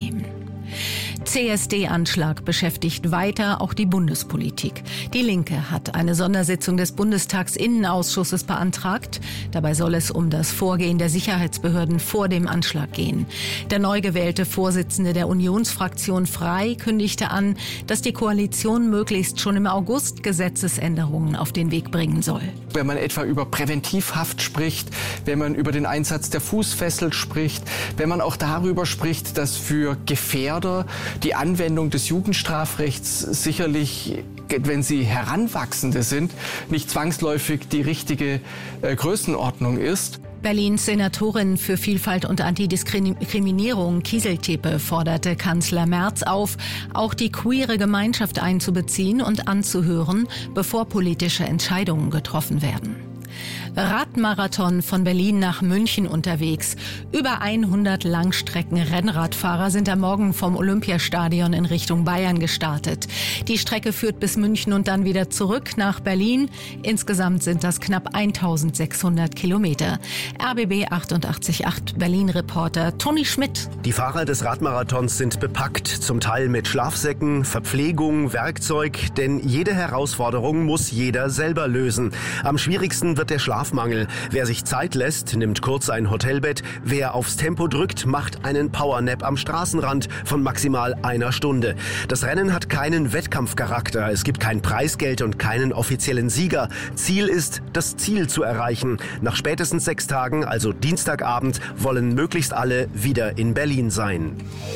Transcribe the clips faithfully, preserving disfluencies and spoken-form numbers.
vornehmen. C S D-Anschlag beschäftigt weiter auch die Bundespolitik. Die Linke hat eine Sondersitzung des Bundestagsinnenausschusses beantragt. Dabei soll es um das Vorgehen der Sicherheitsbehörden vor dem Anschlag gehen. Der neu gewählte Vorsitzende der Unionsfraktion Frei kündigte an, dass die Koalition möglichst schon im August Gesetzesänderungen auf den Weg bringen soll. Wenn man etwa über Präventivhaft spricht, wenn man über den Einsatz der Fußfessel spricht, wenn man auch darüber spricht, dass für Gefährder die Anwendung des Jugendstrafrechts sicherlich, wenn sie Heranwachsende sind, nicht zwangsläufig die richtige äh, Größenordnung ist. Berlins Senatorin für Vielfalt und Antidiskriminierung Kieseltepe forderte Kanzler Merz auf, auch die queere Gemeinschaft einzubeziehen und anzuhören, bevor politische Entscheidungen getroffen werden. Radmarathon von Berlin nach München unterwegs. Über hundert Langstrecken-Rennradfahrer sind am Morgen vom Olympiastadion in Richtung Bayern gestartet. Die Strecke führt bis München und dann wieder zurück nach Berlin. Insgesamt sind das knapp eintausendsechshundert Kilometer. R B B achtundachtzig Komma acht Berlin-Reporter Toni Schmidt. Die Fahrer des Radmarathons sind bepackt, zum Teil mit Schlafsäcken, Verpflegung, Werkzeug, denn jede Herausforderung muss jeder selber lösen. Am schwierigsten wird der Schlafmangel. Wer sich Zeit lässt, nimmt kurz ein Hotelbett. Wer aufs Tempo drückt, macht einen Powernap am Straßenrand von maximal einer Stunde. Das Rennen hat keinen Wettkampfcharakter. Es gibt kein Preisgeld und keinen offiziellen Sieger. Ziel ist, das Ziel zu erreichen. Nach spätestens sechs Tagen, also Dienstagabend, wollen möglichst alle wieder in Berlin sein.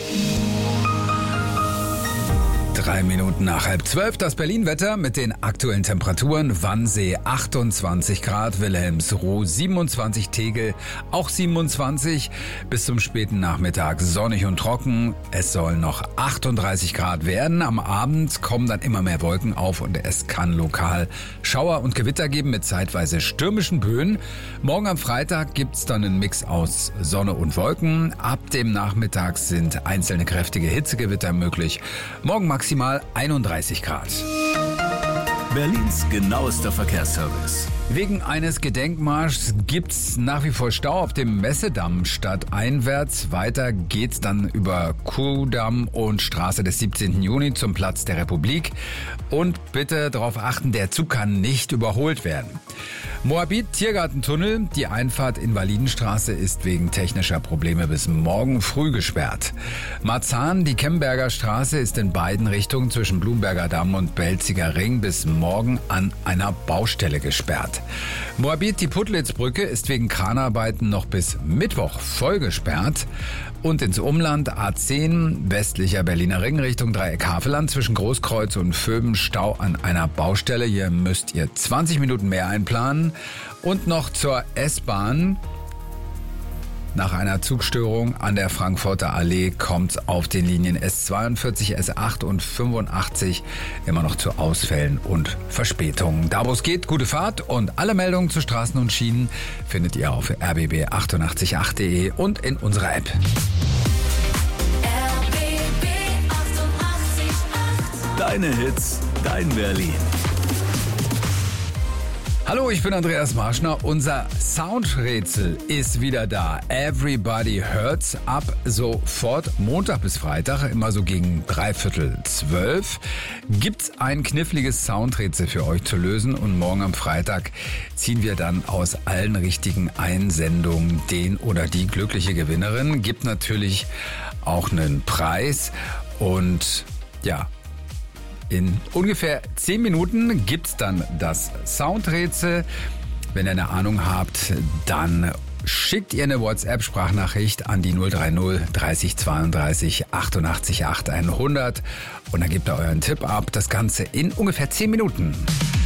Drei Minuten nach halb zwölf, das Berlin-Wetter mit den aktuellen Temperaturen. Wannsee achtundzwanzig Grad, Wilhelmsruh siebenundzwanzig, Tegel auch siebenundzwanzig. Bis zum späten Nachmittag sonnig und trocken. Es soll noch achtunddreißig Grad werden. Am Abend kommen dann immer mehr Wolken auf und es kann lokal Schauer und Gewitter geben mit zeitweise stürmischen Böen. Morgen am Freitag gibt's dann einen Mix aus Sonne und Wolken. Ab dem Nachmittag sind einzelne kräftige Hitzegewitter möglich. Morgen maximal einunddreißig Grad. Berlins genauester Verkehrsservice. Wegen eines Gedenkmarschs gibt's nach wie vor Stau auf dem Messedamm stadteinwärts. Weiter geht's dann über Kuhdamm und Straße des siebzehnten Juni zum Platz der Republik. Und bitte darauf achten, der Zug kann nicht überholt werden. Moabit Tiergartentunnel, die Einfahrt Invalidenstraße ist wegen technischer Probleme bis morgen früh gesperrt. Marzahn, die Kemberger Straße ist in beiden Richtungen zwischen Blumberger Damm und Belziger Ring bis morgen an einer Baustelle gesperrt. Moabit, die Puttlitzbrücke ist wegen Kranarbeiten noch bis Mittwoch voll gesperrt. Und ins Umland A zehn, westlicher Berliner Ring Richtung Dreieck Havelland zwischen Großkreuz und Vöben Stau an einer Baustelle. Hier müsst ihr zwanzig Minuten mehr einplanen. Und noch zur S-Bahn. Nach einer Zugstörung an der Frankfurter Allee kommt auf den Linien S zweiundvierzig, S acht und fünfundachtzig immer noch zu Ausfällen und Verspätungen. Da wo es geht, gute Fahrt und alle Meldungen zu Straßen und Schienen findet ihr auf r b b achtundachtzig Komma acht punkt de und in unserer App. R B B achtundachtzig Komma acht. Deine Hits, dein Berlin. Hallo, ich bin Andreas Marschner. Unser Soundrätsel ist wieder da. Everybody Hurts ab sofort Montag bis Freitag, immer so gegen dreiviertel zwölf, gibt's ein kniffliges Soundrätsel für euch zu lösen und morgen am Freitag ziehen wir dann aus allen richtigen Einsendungen den oder die glückliche Gewinnerin. Gibt natürlich auch einen Preis und ja, in ungefähr zehn Minuten gibt's dann das Soundrätsel. Wenn ihr eine Ahnung habt, dann schickt ihr eine WhatsApp-Sprachnachricht an die null drei null dreißig zweiunddreißig achtundachtzig acht hundert und dann gebt ihr euren Tipp ab. Das Ganze in ungefähr zehn Minuten.